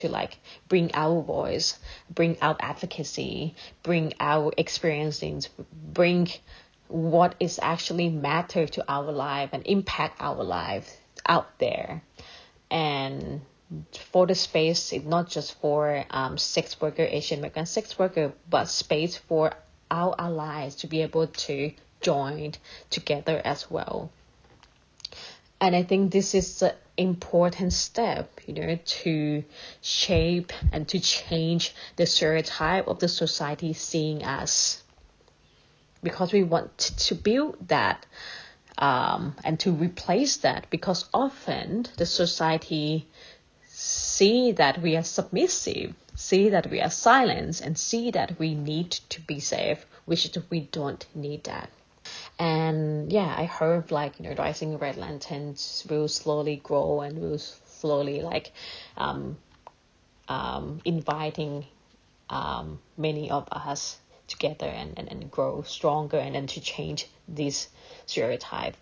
to like bring our voice, bring out advocacy, bring our experiences, bring what is actually matter to our life and impact our life out there. And for the space, it's not just for sex worker, Asian American sex worker, but space for our allies to be able to join together as well. And I think this is an important step, to shape and to change the stereotype of the society seeing us. Because we want to build that and to replace that, because often the society see that we are submissive, see that we are silent, and see that we need to be safe, which we don't need that. And yeah, I hope Rising Red Lanterns will slowly grow and will slowly inviting many of us together and grow stronger and then to change this stereotype.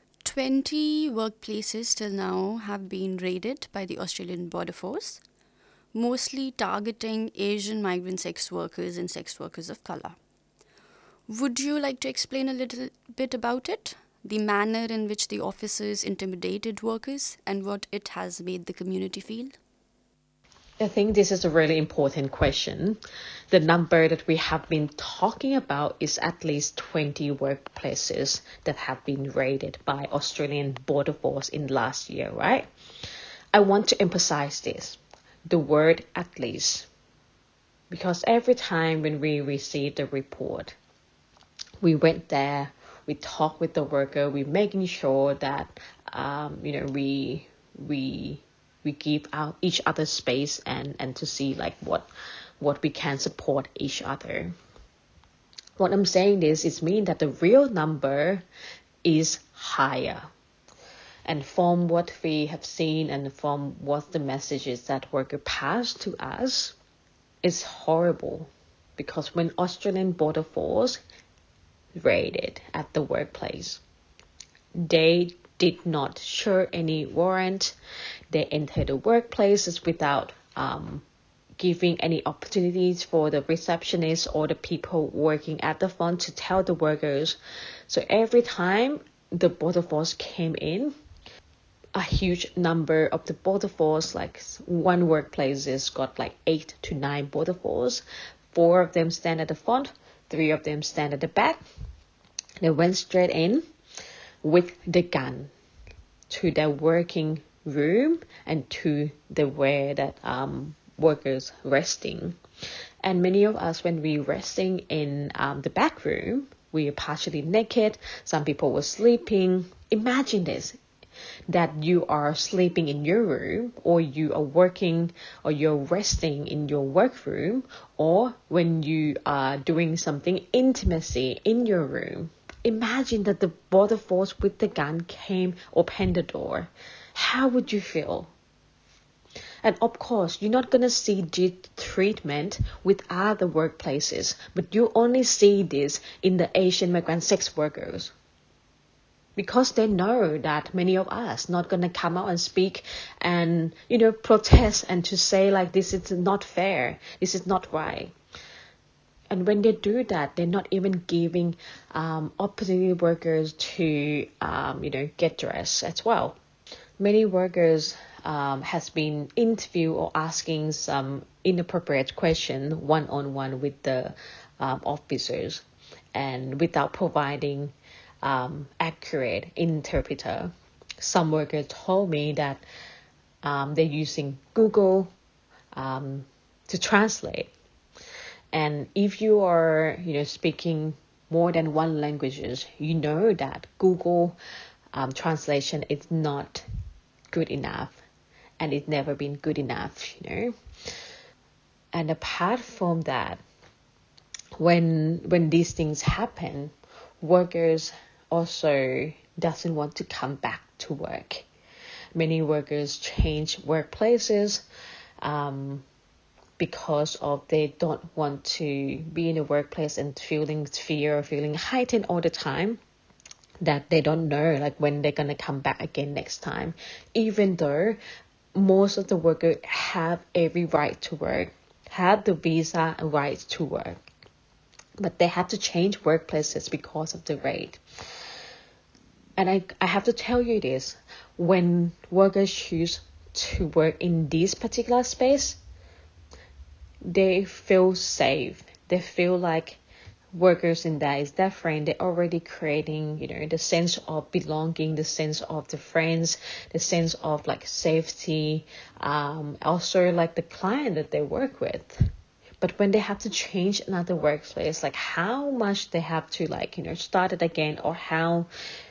20 workplaces till now have been raided by the Australian Border Force, mostly targeting Asian migrant sex workers and sex workers of color. Would you like to explain a little bit about it? The manner in which the officers intimidated workers and what it has made the community feel? I think this is a really important question. The number that we have been talking about is at least 20 workplaces that have been raided by Australian Border Force in last year, right? I want to emphasize this, the word at least, because every time when we receive the report, we went there, we talked with the worker, we making sure that we give out each other space and to see what we can support each other. What I'm saying this is mean that the real number is higher. And from what we have seen and from what the messages that worker passed to us, is horrible. Because when Australian Border Force raided at the workplace, they did not show any warrant. They entered the workplaces without giving any opportunities for the receptionists or the people working at the front to tell the workers. So every time the border force came in, a huge number of the border force, like one workplace has got 8 to 9 border force. 4 of them stand at the front, 3 of them stand at the back. They went straight in with the gun to their working room and to the where that workers resting. And many of us, when we resting in the back room, we are partially naked. Some people were sleeping. Imagine this, that you are sleeping in your room, or you are working, or you're resting in your workroom, or when you are doing something intimacy in your room. Imagine that the border force with the gun came, opened the door. How would you feel? And of course, you're not going to see this treatment with other workplaces, but you only see this in the Asian migrant sex workers. Because they know that many of us not going to come out and speak and, protest and to say this is not fair, this is not right. And when they do that, they're not even giving opportunity workers to, get dressed as well. Many workers has been interviewed or asking some inappropriate question one-on-one with the officers, and without providing accurate interpreter. Some workers told me that they're using Google to translate. And if you are, speaking more than one languages, you know that Google translation is not good enough, and it's never been good enough, And apart from that, when these things happen, workers also doesn't want to come back to work. Many workers change workplaces because of they don't want to be in a workplace and feeling fear, feeling heightened all the time, that they don't know when they're going to come back again next time. Even though most of the workers have every right to work, have the visa and rights to work, but they have to change workplaces because of the rate. And I have to tell you this, when workers choose to work in this particular space, they feel safe. They feel like workers in that is their friend. They're already creating, the sense of belonging, the sense of the friends, the sense of like safety, also like the client that they work with. But when they have to change another workplace, like how much they have to start it again, or how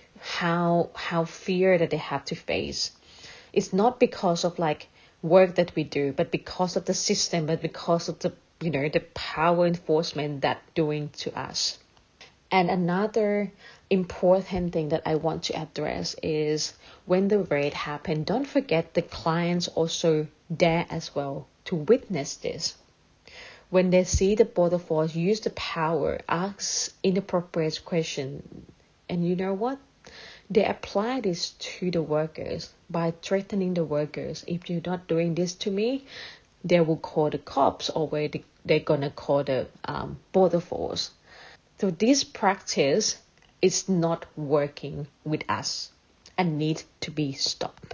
fear that they have to face. It's not because of like work that we do, but because of the system, but because of the the power enforcement that doing to us. And another important thing that I want to address is when the raid happened, don't forget the clients also there as well to witness this. When they see the border force use the power, ask inappropriate questions, and you know what? They apply this to the workers by threatening the workers. If you're not doing this to me, they will call the cops, or they're going to call the border force. So this practice is not working with us and needs to be stopped.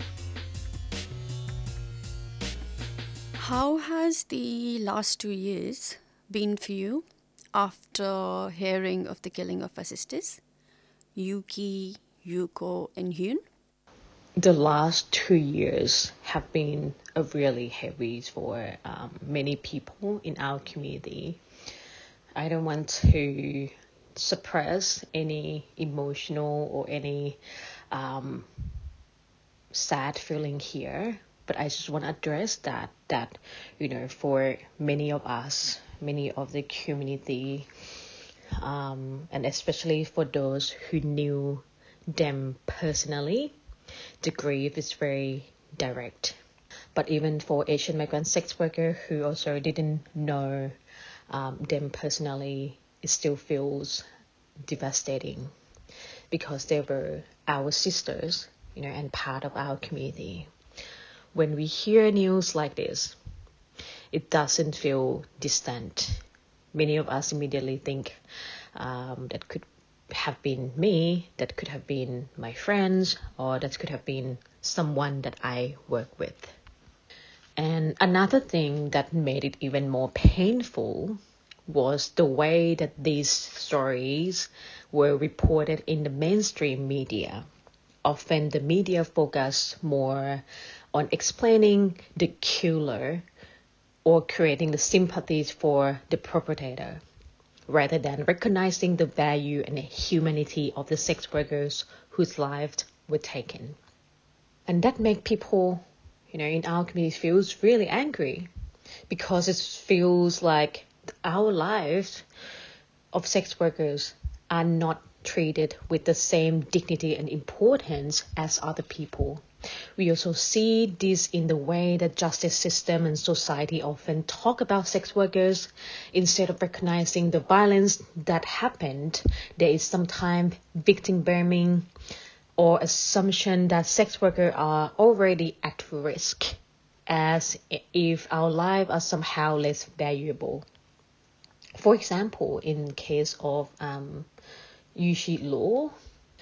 How has the last 2 years been for you after hearing of the killing of our sisters, Yuki, Yuko, and Hyun? The last 2 years have been a really heavy for many people in our community. I don't want to suppress any emotional or any sad feeling here, but I just want to address that for many of us, many of the community, and especially for those who knew them personally, the grief is very direct. But even for Asian migrant sex worker who also didn't know them personally, it still feels devastating because they were our sisters, and part of our community. When we hear news like this, it doesn't feel distant. Many of us immediately think that could have been me, that could have been my friends, or that could have been someone that I work with. And another thing that made it even more painful was the way that these stories were reported in the mainstream media. Often the media focused more on explaining the killer or creating the sympathies for the perpetrator, rather than recognizing the value and the humanity of the sex workers whose lives were taken. And that made people, in our community feels really angry, because it feels like our lives of sex workers are not treated with the same dignity and importance as other people. We also see this in the way that justice system and society often talk about sex workers. Instead of recognizing the violence that happened, there is sometimes victim blaming or assumption that sex workers are already at risk, as if our lives are somehow less valuable. For example, in case of Yushi Law,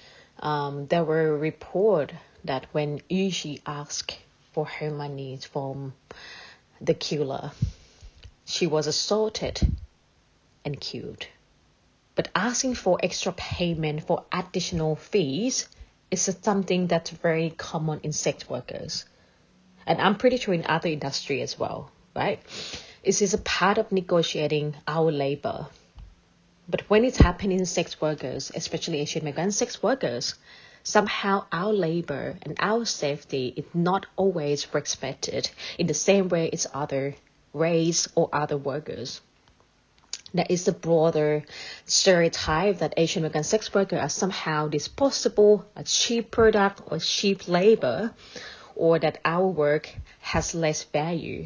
there were reports that when Yushi asked for her money from the killer, she was assaulted and killed. But asking for extra payment for additional fees is something that's very common in sex workers. And I'm pretty sure in other industry as well, right? It is a part of negotiating our labor. But when it's happening in sex workers, especially Asian migrant sex workers, somehow our labor and our safety is not always respected in the same way as other race or other workers. There is a broader stereotype that Asian migrant sex workers are somehow disposable, a cheap product or cheap labor, or that our work has less value.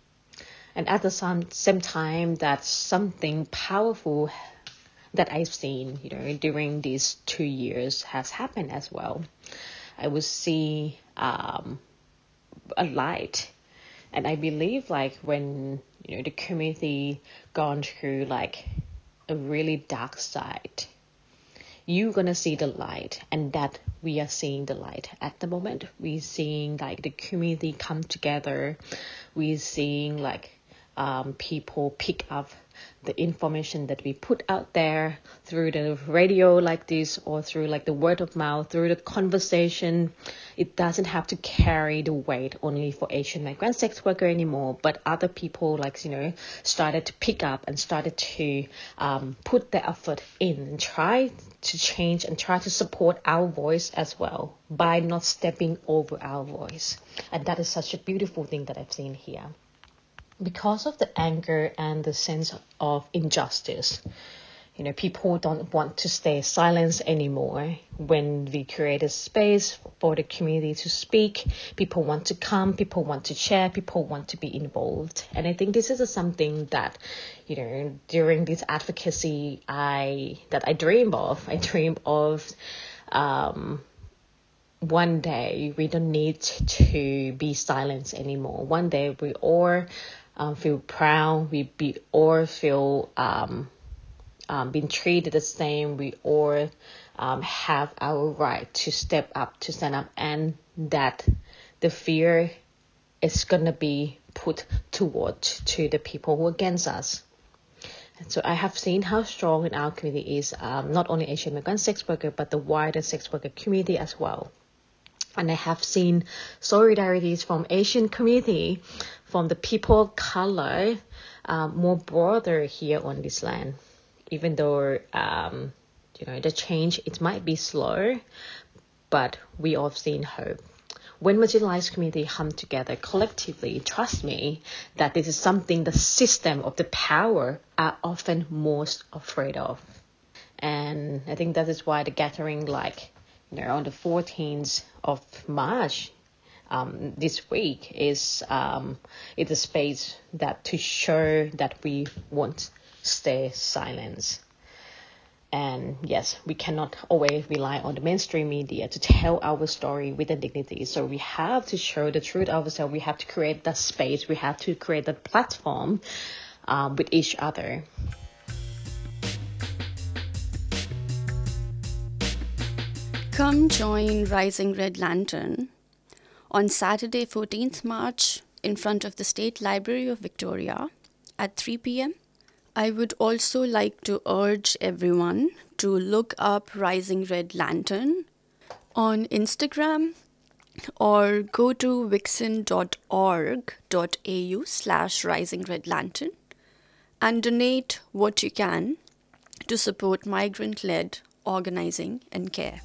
And at the same time, that's something powerful that I've seen, during these 2 years has happened as well. I would see a light. And I believe like when, the community gone through like a really dark side, you're gonna see the light, and that we are seeing the light at the moment. We're seeing like the community come together. We're seeing like people pick up the information that we put out there through the radio like this, or through like the word of mouth, through the conversation. It doesn't have to carry the weight only for Asian migrant sex worker anymore, but other people like, started to pick up and started to put their effort in and try to change and try to support our voice as well by not stepping over our voice. And that is such a beautiful thing that I've seen here. Because of the anger and the sense of injustice, people don't want to stay silent anymore. When we create a space for the community to speak, people want to come, people want to share, people want to be involved. And I think this is something that, during this advocacy, I dream of. I dream of one day we don't need to be silenced anymore. One day we all feel proud. We all feel being treated the same. We all have our right to step up, to stand up, and that the fear is gonna be put to the people who are against us. And so I have seen how strong in our community is not only Asian migrant sex worker, but the wider sex worker community as well. And I have seen solidarities from Asian community, from the people of color, more broader here on this land. Even though, the change, it might be slow, but we all have seen hope. When marginalized community come together collectively, trust me, that this is something the system of the power are often most afraid of. And I think that is why the gathering, on the 14th of March, this week is a space that to show that we won't stay silent. And yes, we cannot always rely on the mainstream media to tell our story with a dignity. So we have to show the truth of ourselves. We have to create that space. We have to create that platform with each other. Come join Rising Red Lantern on Saturday, 14th March, in front of the State Library of Victoria at 3 p.m. I would also like to urge everyone to look up Rising Red Lantern on Instagram or go to vixen.org.au/Rising Red Lantern and donate what you can to support migrant-led organizing and care.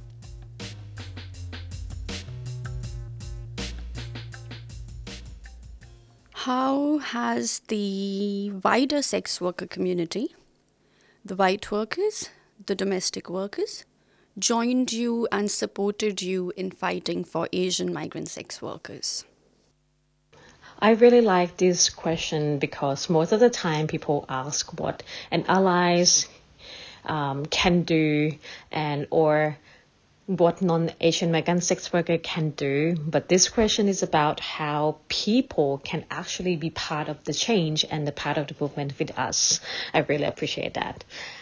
How has the wider sex worker community, the white workers, the domestic workers, joined you and supported you in fighting for Asian migrant sex workers? I really like this question because most of the time people ask what an allies can do or what non-Asian migrant sex worker can do. But this question is about how people can actually be part of the change and the part of the movement with us. I really appreciate that.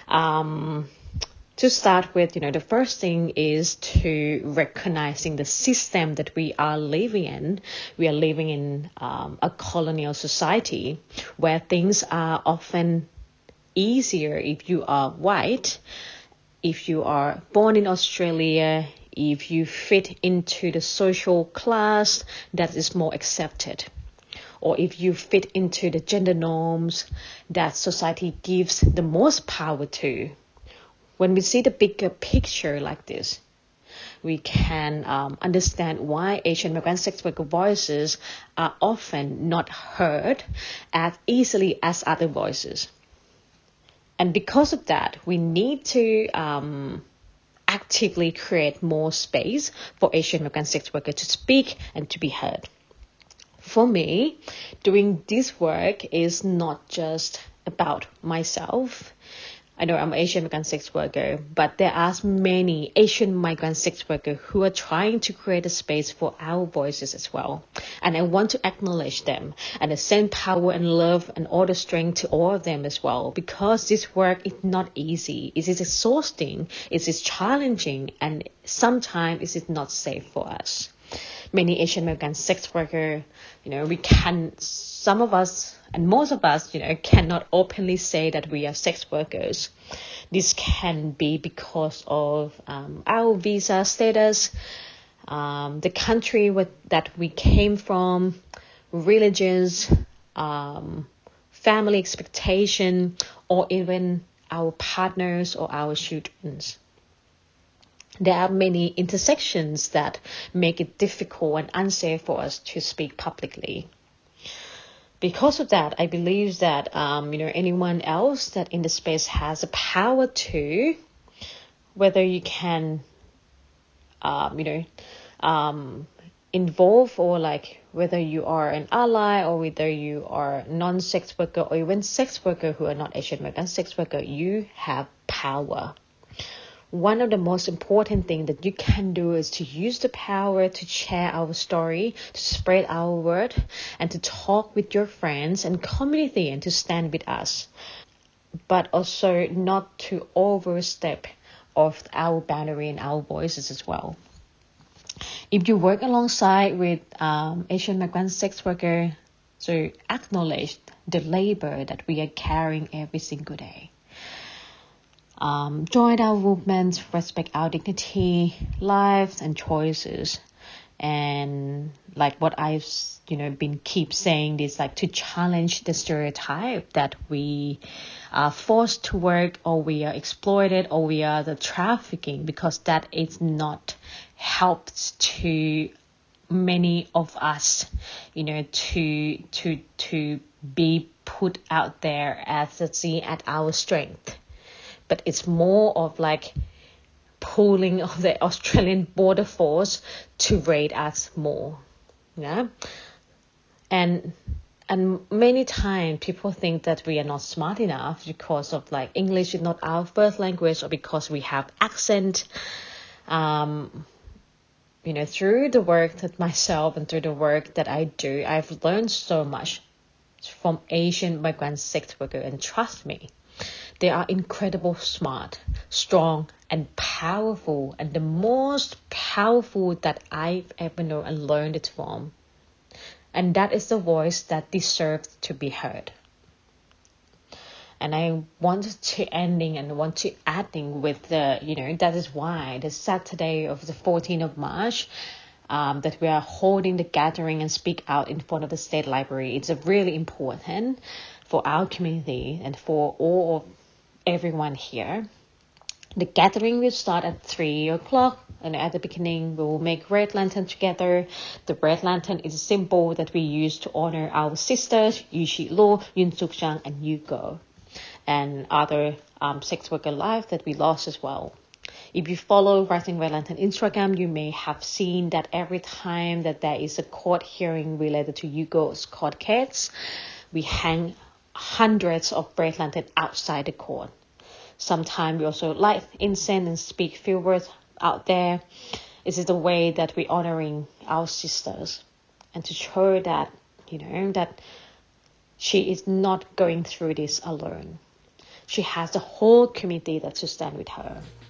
To start with, the first thing is to recognizing the system that we are living in. We are living in a colonial society where things are often easier if you are white, if you are born in Australia, if you fit into the social class that is more accepted, or if you fit into the gender norms that society gives the most power to. When we see the bigger picture like this, we can understand why Asian migrant sex worker voices are often not heard as easily as other voices. And because of that, we need to actively create more space for Asian migrant sex workers to speak and to be heard. For me, doing this work is not just about myself. I know I'm an Asian migrant sex worker, but there are many Asian migrant sex workers who are trying to create a space for our voices as well. And I want to acknowledge them and send power and love and all the strength to all of them as well, because this work is not easy. It is exhausting, it is challenging, and sometimes it is not safe for us. Many Asian American sex workers, some of us and most of us, cannot openly say that we are sex workers. This can be because of our visa status, the country that we came from, religions, family expectation, or even our partners or our children. There are many intersections that make it difficult and unsafe for us to speak publicly. Because of that, I believe that anyone else that in the space has the power to, whether you can, involve, or like whether you are an ally or whether you are non-sex worker or even sex worker who are not Asian American sex worker, you have power. One of the most important things that you can do is to use the power to share our story, to spread our word, and to talk with your friends and community and to stand with us. But also not to overstep of our boundary and our voices as well. If you work alongside with Asian migrant sex worker, so acknowledge the labor that we are carrying every single day. Join our movement, respect our dignity, lives, and choices. And like what I've been keep saying is like to challenge the stereotype that we are forced to work, or we are exploited, or we are the trafficking, because that is not helped to many of us, to be put out there as at our strength. But it's more of like pulling of the Australian border force to raid us more. Yeah. And many times people think that we are not smart enough because of like English is not our first language, or because we have accent. Through the work that myself and through the work that I do, I've learned so much from Asian migrant sex workers, and trust me, they are incredible, smart, strong, and powerful, and the most powerful that I've ever known and learned it from. And that is the voice that deserves to be heard. And I want to adding with the, that is why the Saturday of the 14th of March, that we are holding the gathering and speak out in front of the State Library. It's really important for our community and for all of everyone here. The gathering will start at 3 o'clock, and at the beginning we will make red lantern together. The red lantern is a symbol that we use to honor our sisters Yu Shi Lo, Yun Suk Chang, and Yu Go, and other sex worker lives that we lost as well. If you follow Rising Red Lantern Instagram, you may have seen that every time that there is a court hearing related to Yugo's court case, we hang hundreds of red lanterns outside the court. Sometimes we also light incense and speak few words out there. This is the way that we're honoring our sisters, and to show that, that she is not going through this alone. She has the whole community that to stand with her.